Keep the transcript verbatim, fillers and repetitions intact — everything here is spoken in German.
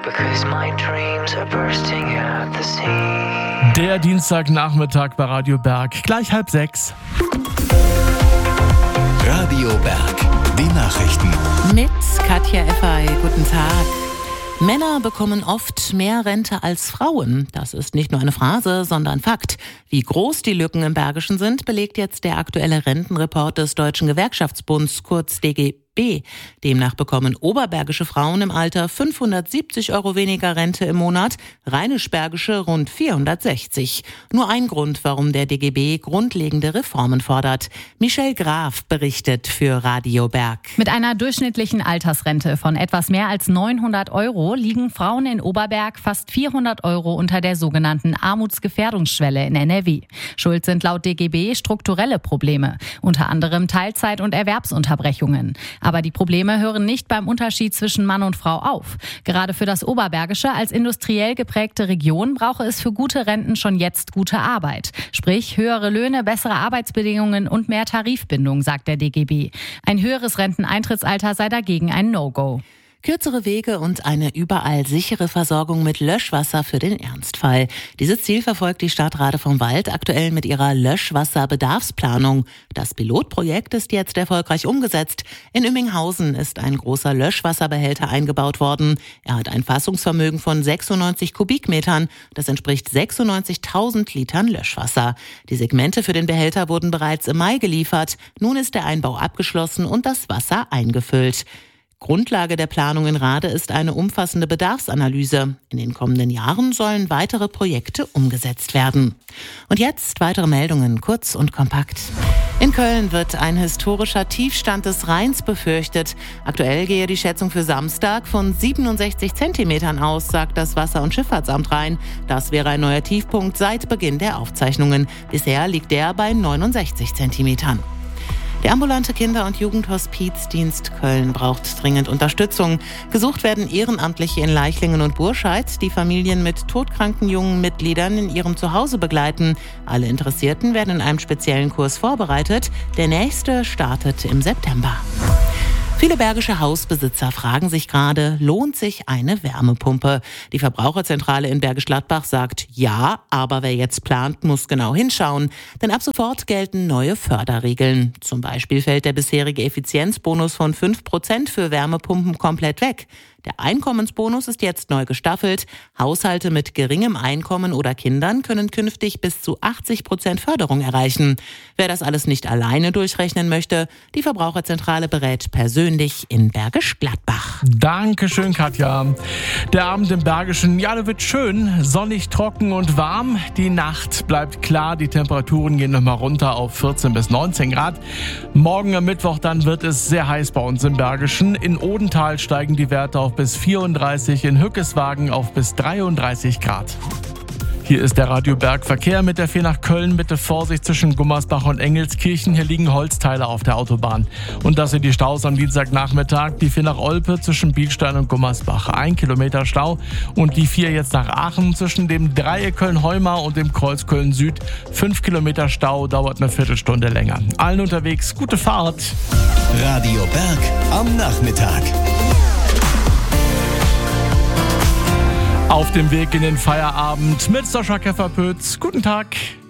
because my dreams are bursting at the seams. Der Dienstagnachmittag bei Radio Berg, gleich halb sechs. Radio Berg, die Nachrichten. Mit Katja Effay, guten Tag. Männer bekommen oft mehr Rente als Frauen. Das ist nicht nur eine Phrase, sondern Fakt. Wie groß die Lücken im Bergischen sind, belegt jetzt der aktuelle Rentenreport des Deutschen Gewerkschaftsbunds, kurz D G B. Demnach bekommen oberbergische Frauen im Alter fünfhundertsiebzig Euro weniger Rente im Monat, rheinisch-bergische rund vierhundertsechzig. Nur ein Grund, warum der D G B grundlegende Reformen fordert. Michelle Graf berichtet für Radio Berg. Mit einer durchschnittlichen Altersrente von etwas mehr als neunhundert Euro liegen Frauen in Oberberg fast vierhundert Euro unter der sogenannten Armutsgefährdungsschwelle in N R W. Schuld sind laut D G B strukturelle Probleme, unter anderem Teilzeit- und Erwerbsunterbrechungen. Aber die Probleme hören nicht beim Unterschied zwischen Mann und Frau auf. Gerade für das Oberbergische als industriell geprägte Region brauche es für gute Renten schon jetzt gute Arbeit. Sprich höhere Löhne, bessere Arbeitsbedingungen und mehr Tarifbindung, sagt der D G B. Ein höheres Renteneintrittsalter sei dagegen ein No-Go. Kürzere Wege und eine überall sichere Versorgung mit Löschwasser für den Ernstfall. Dieses Ziel verfolgt die Stadt Rade vom Wald aktuell mit ihrer Löschwasserbedarfsplanung. Das Pilotprojekt ist jetzt erfolgreich umgesetzt. In Ümminghausen ist ein großer Löschwasserbehälter eingebaut worden. Er hat ein Fassungsvermögen von sechsundneunzig Kubikmetern. Das entspricht sechsundneunzigtausend Litern Löschwasser. Die Segmente für den Behälter wurden bereits im Mai geliefert. Nun ist der Einbau abgeschlossen und das Wasser eingefüllt. Grundlage der Planung in Rade ist eine umfassende Bedarfsanalyse. In den kommenden Jahren sollen weitere Projekte umgesetzt werden. Und jetzt weitere Meldungen, kurz und kompakt. In Köln wird ein historischer Tiefstand des Rheins befürchtet. Aktuell gehe die Schätzung für Samstag von siebenundsechzig Zentimetern aus, sagt das Wasser- und Schifffahrtsamt Rhein. Das wäre ein neuer Tiefpunkt seit Beginn der Aufzeichnungen. Bisher liegt der bei neunundsechzig Zentimetern. Der ambulante Kinder- und Jugendhospizdienst Köln braucht dringend Unterstützung. Gesucht werden Ehrenamtliche in Leichlingen und Burscheid, die Familien mit todkranken jungen Mitgliedern in ihrem Zuhause begleiten. Alle Interessierten werden in einem speziellen Kurs vorbereitet. Der nächste startet im September. Viele bergische Hausbesitzer fragen sich gerade, lohnt sich eine Wärmepumpe? Die Verbraucherzentrale in Bergisch Gladbach sagt ja, aber wer jetzt plant, muss genau hinschauen. Denn ab sofort gelten neue Förderregeln. Zum Beispiel fällt der bisherige Effizienzbonus von fünf Prozent für Wärmepumpen komplett weg. Der Einkommensbonus ist jetzt neu gestaffelt. Haushalte mit geringem Einkommen oder Kindern können künftig bis zu achtzig Prozent Förderung erreichen. Wer das alles nicht alleine durchrechnen möchte, die Verbraucherzentrale berät persönlich in Bergisch Gladbach. Dankeschön, Katja. Der Abend im Bergischen, ja, der wird schön, sonnig, trocken und warm. Die Nacht bleibt klar, die Temperaturen gehen nochmal runter auf vierzehn bis neunzehn Grad. Morgen am Mittwoch dann wird es sehr heiß bei uns im Bergischen. In Odenthal steigen die Werte auf bis vierunddreißig, in Hückeswagen auf bis dreiunddreißig Grad. Hier ist der Radio Berg Verkehr mit der vier nach Köln. Bitte Vorsicht zwischen Gummersbach und Engelskirchen. Hier liegen Holzteile auf der Autobahn. Und das sind die Staus am Dienstagnachmittag. Die vier nach Olpe zwischen Bielstein und Gummersbach. Ein Kilometer Stau. Und die vier jetzt nach Aachen zwischen dem Dreieck Köln-Heumar und dem Kreuz Köln-Süd. Fünf Kilometer Stau, dauert eine Viertelstunde länger. Allen unterwegs, gute Fahrt. Radio Berg am Nachmittag. Auf dem Weg in den Feierabend mit Sascha Kefferpütz. Guten Tag.